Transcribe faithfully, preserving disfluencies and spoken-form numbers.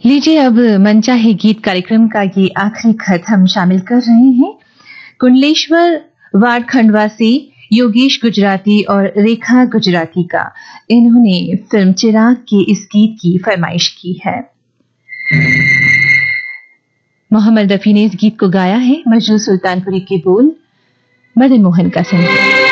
लीजिए अब मनचाहे गीत कार्यक्रम का ये आखिरी खत हम शामिल कर रहे हैं। कुंडलेश्वर वार्ड खंडवा से योगेश गुजराती और रेखा गुजराती का। इन्होंने फिल्म चिराग के इस गीत की फरमाइश की है। मोहम्मद रफी ने इस गीत को गाया है। मजरू सुल्तानपुरी के बोल, मदन मोहन का संगीत।